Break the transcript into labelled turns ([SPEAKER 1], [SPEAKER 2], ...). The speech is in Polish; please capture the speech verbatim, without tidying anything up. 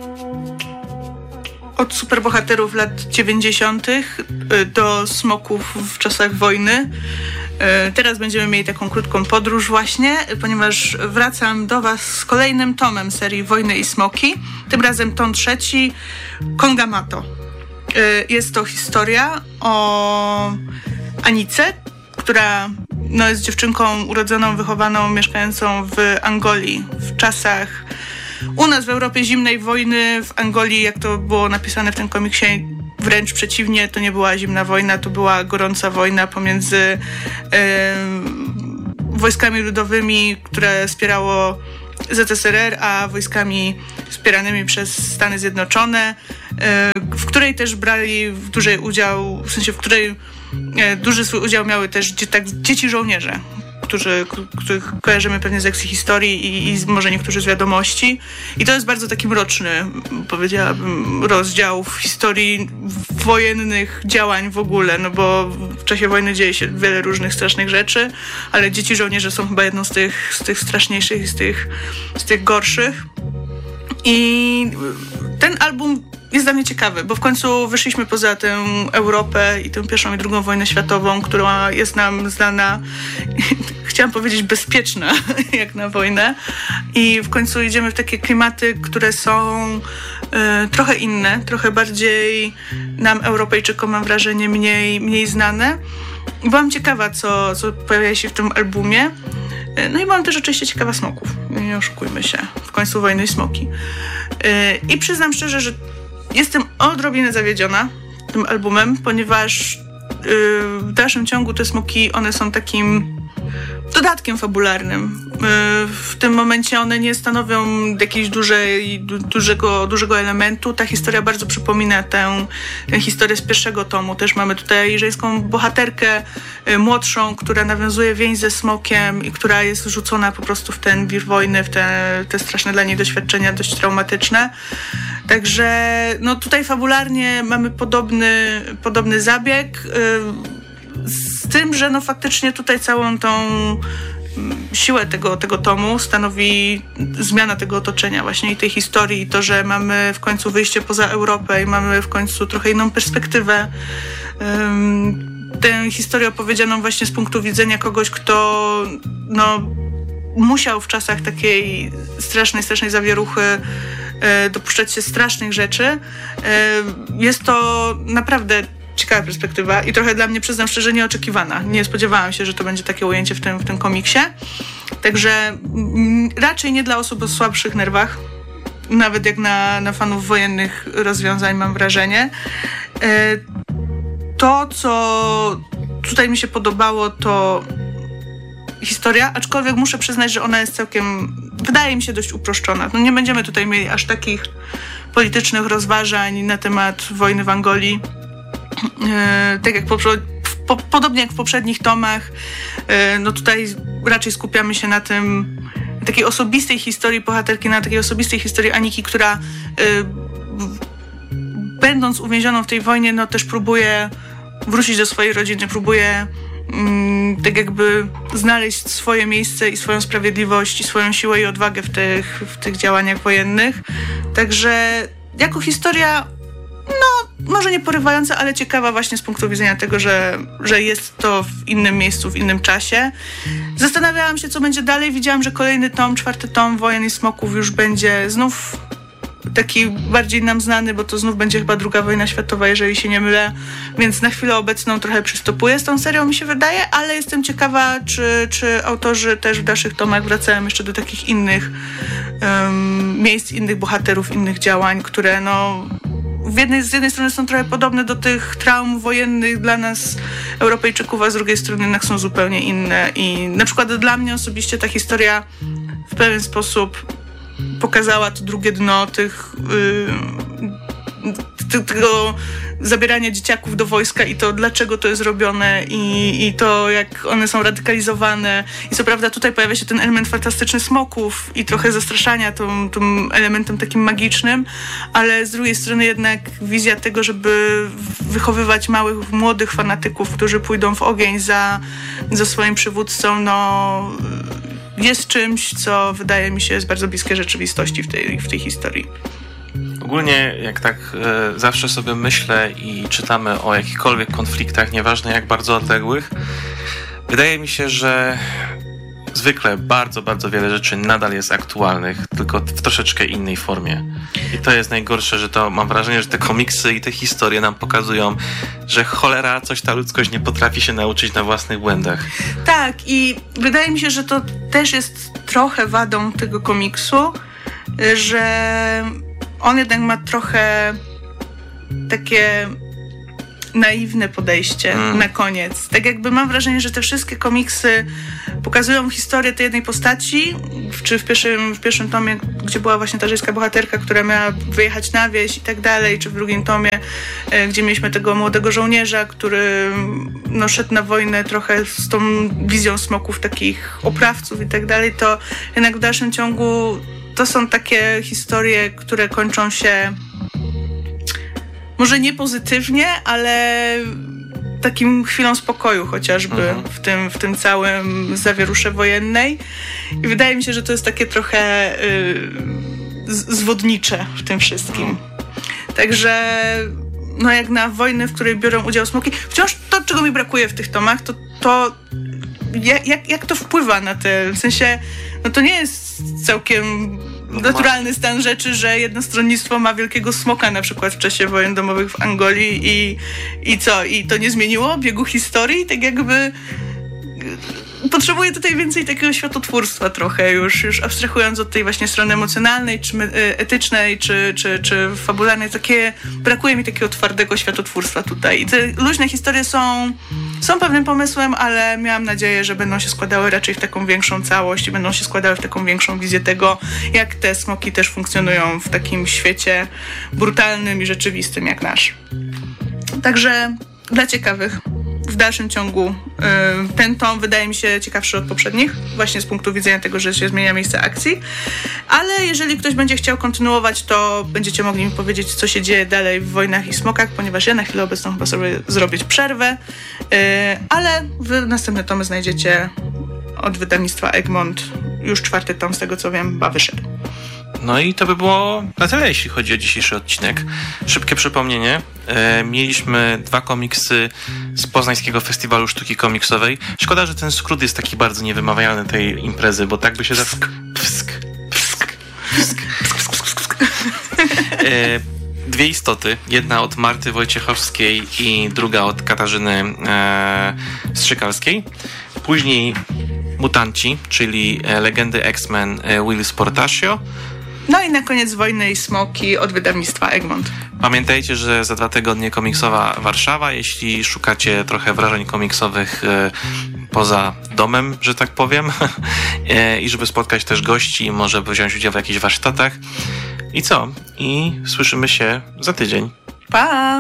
[SPEAKER 1] od superbohaterów lat dziewięćdziesiątych do smoków w czasach wojny. Teraz będziemy mieli taką krótką podróż właśnie, ponieważ wracam do was z kolejnym tomem serii Wojny i Smoki. Tym razem tom trzeci, Kongamato. Jest to historia o Anice, która no, jest dziewczynką urodzoną, wychowaną, mieszkającą w Angolii w czasach u nas w Europie zimnej wojny. W Angolii, jak to było napisane w tym komiksie, wręcz przeciwnie, to nie była zimna wojna, to była gorąca wojna pomiędzy e, wojskami ludowymi, które wspierało Z S R R, a wojskami wspieranymi przez Stany Zjednoczone, e, w której też brali duży udział, w sensie w której e, duży swój udział miały też dzie- tak, dzieci żołnierze, którzy, których kojarzymy pewnie z lekcji historii i, i może niektórzy z wiadomości. I to jest bardzo taki mroczny, powiedziałabym, rozdział w historii wojennych działań w ogóle, no bo w czasie wojny dzieje się wiele różnych strasznych rzeczy, ale dzieci żołnierze są chyba jedną z tych, z tych straszniejszych i z tych, z tych gorszych. I ten album jest dla mnie ciekawy, bo w końcu wyszliśmy poza tę Europę i tę pierwszą i drugą wojnę światową, która jest nam znana, chciałam powiedzieć bezpieczna, jak na wojnę. I w końcu idziemy w takie klimaty, które są y, trochę inne, trochę bardziej nam, Europejczykom, mam wrażenie, mniej, mniej znane. I byłam ciekawa, co, co pojawia się w tym albumie. No i byłam też oczywiście ciekawa smoków. Nie oszukujmy się. W końcu Wojny i Smoki. Yy, I przyznam szczerze, że jestem odrobinę zawiedziona tym albumem, ponieważ yy, w dalszym ciągu te smoki, one są takim dodatkiem fabularnym. Yy, w tym momencie one nie stanowią jakiegoś dużej, du, dużego, dużego elementu. Ta historia bardzo przypomina tę, tę historię z pierwszego tomu. Też mamy tutaj żeńską bohaterkę, yy, młodszą, która nawiązuje więź ze smokiem i która jest rzucona po prostu w ten wir wojny, w te, te straszne dla niej doświadczenia, dość traumatyczne. Także no tutaj fabularnie mamy podobny, podobny zabieg, yy, z tym, że no faktycznie tutaj całą tą siłę tego, tego tomu stanowi zmiana tego otoczenia właśnie i tej historii, i to, że mamy w końcu wyjście poza Europę i mamy w końcu trochę inną perspektywę. Um, tę historię opowiedzianą właśnie z punktu widzenia kogoś, kto no, musiał w czasach takiej strasznej, strasznej zawieruchy e, dopuszczać się strasznych rzeczy. E, jest to naprawdę ciekawa perspektywa i trochę dla mnie, przyznam szczerze, nieoczekiwana. Nie spodziewałam się, że to będzie takie ujęcie w tym, w tym komiksie. Także m, raczej nie dla osób o słabszych nerwach, nawet jak na, na fanów wojennych rozwiązań, mam wrażenie. E, to, co tutaj mi się podobało, to historia, aczkolwiek muszę przyznać, że ona jest całkiem, wydaje mi się, dość uproszczona. No nie będziemy tutaj mieli aż takich politycznych rozważań na temat wojny w Angolii. E, tak jak po, po, podobnie jak w poprzednich tomach, e, no tutaj raczej skupiamy się na tym, takiej osobistej historii bohaterki, na takiej osobistej historii Aniki, która e, będąc uwięzioną w tej wojnie, no też próbuje wrócić do swojej rodziny, próbuje mm, tak jakby znaleźć swoje miejsce i swoją sprawiedliwość i swoją siłę i odwagę w tych, w tych działaniach wojennych. Także jako historia, no może nie porywająca, ale ciekawa właśnie z punktu widzenia tego, że, że jest to w innym miejscu, w innym czasie. Zastanawiałam się, co będzie dalej. Widziałam, że kolejny tom, czwarty tom Wojen i Smoków już będzie znów taki bardziej nam znany, bo to znów będzie chyba druga wojna światowa, jeżeli się nie mylę, więc na chwilę obecną trochę przystopuję z tą serią, mi się wydaje, ale jestem ciekawa, czy, czy autorzy też w dalszych tomach wracają jeszcze do takich innych um, miejsc, innych bohaterów, innych działań, które no w jednej, z jednej strony są trochę podobne do tych traum wojennych dla nas, Europejczyków, a z drugiej strony jednak są zupełnie inne. I na przykład dla mnie osobiście ta historia w pewien sposób pokazała to drugie dno tych, yy, tego zabierania dzieciaków do wojska i to, dlaczego to jest robione i, i to, jak one są radykalizowane. I co prawda tutaj pojawia się ten element fantastyczny smoków i trochę zastraszania tą, tym elementem takim magicznym, ale z drugiej strony jednak wizja tego, żeby wychowywać małych, młodych fanatyków, którzy pójdą w ogień za, za swoim przywódcą, no jest czymś, co wydaje mi się jest bardzo bliskie rzeczywistości w tej, w tej historii.
[SPEAKER 2] Ogólnie jak tak e, zawsze sobie myślę i czytamy o jakichkolwiek konfliktach, nieważne jak bardzo odległych, wydaje mi się, że zwykle bardzo, bardzo wiele rzeczy nadal jest aktualnych, tylko w troszeczkę innej formie. I to jest najgorsze, że to mam wrażenie, że te komiksy i te historie nam pokazują, że cholera, coś ta ludzkość nie potrafi się nauczyć na własnych błędach.
[SPEAKER 1] Tak, i wydaje mi się, że to też jest trochę wadą tego komiksu, że on jednak ma trochę takie naiwne podejście mm. na koniec. Tak jakby mam wrażenie, że te wszystkie komiksy pokazują historię tej jednej postaci, czy w pierwszym, w pierwszym tomie, gdzie była właśnie ta żeńska bohaterka, która miała wyjechać na wieś i tak dalej, czy w drugim tomie, gdzie mieliśmy tego młodego żołnierza, który no, szedł na wojnę trochę z tą wizją smoków, takich oprawców i tak dalej, to jednak w dalszym ciągu to są takie historie, które kończą się może nie pozytywnie, ale takim chwilą spokoju chociażby mhm. w, tym, w tym całym zawierusze wojennej. I wydaje mi się, że to jest takie trochę y, zwodnicze w tym wszystkim. Mhm. Także no jak na wojny, w której biorą udział smoki, wciąż to, czego mi brakuje w tych tomach, to, to jak, jak to wpływa na te, w sensie, no to nie jest całkiem naturalny stan rzeczy, że jedno stronnictwo ma wielkiego smoka na przykład w czasie wojen domowych w Angolii i, i co? I to nie zmieniło biegu historii? Tak jakby potrzebuję tutaj więcej takiego światotwórstwa trochę już, już abstrahując od tej właśnie strony emocjonalnej, czy etycznej, czy, czy, czy fabularnej. Takie, brakuje mi takiego twardego światotwórstwa tutaj. I te luźne historie są, są pewnym pomysłem, ale miałam nadzieję, że będą się składały raczej w taką większą całość i będą się składały w taką większą wizję tego, jak te smoki też funkcjonują w takim świecie brutalnym i rzeczywistym jak nasz. Także dla ciekawych. W dalszym ciągu y, ten tom wydaje mi się ciekawszy od poprzednich, właśnie z punktu widzenia tego, że się zmienia miejsce akcji, ale jeżeli ktoś będzie chciał kontynuować, to będziecie mogli mi powiedzieć, co się dzieje dalej w Wojnach i Smokach, ponieważ ja na chwilę obecną chyba sobie zrobić przerwę, y, ale wy następne tomy znajdziecie od wydawnictwa Egmont. Już czwarty tom, z tego co wiem, chyba wyszedł.
[SPEAKER 2] No i to by było na tyle, jeśli chodzi o dzisiejszy odcinek. Szybkie przypomnienie. E, mieliśmy dwa komiksy z Poznańskiego Festiwalu Sztuki Komiksowej. Szkoda, że ten skrót jest taki bardzo niewymawialny tej imprezy, bo tak by się... Psk, psk, psk, psk, psk, psk, psk. E, dwie istoty. Jedna od Marty Wojciechowskiej i druga od Katarzyny e, Strzykalskiej. Później Mutanci, czyli Legendy X-Men Will Sportacio.
[SPEAKER 1] No i na koniec Wojny i Smoki od wydawnictwa Egmont.
[SPEAKER 2] Pamiętajcie, że za dwa tygodnie komiksowa Warszawa. Jeśli szukacie trochę wrażeń komiksowych e, poza domem, że tak powiem, e, i żeby spotkać też gości, może wziąć udział w jakichś warsztatach. I co? I słyszymy się za tydzień.
[SPEAKER 1] Pa!